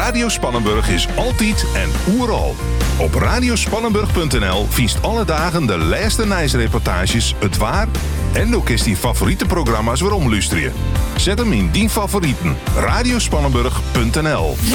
Radio Spannenburg is altijd en oeral. Op radiospannenburg.nl viest alle dagen de laatste reportages, het waar en ook is die favoriete programma's weer omluisteren. Zet hem in die favorieten. Radiospannenburg.nl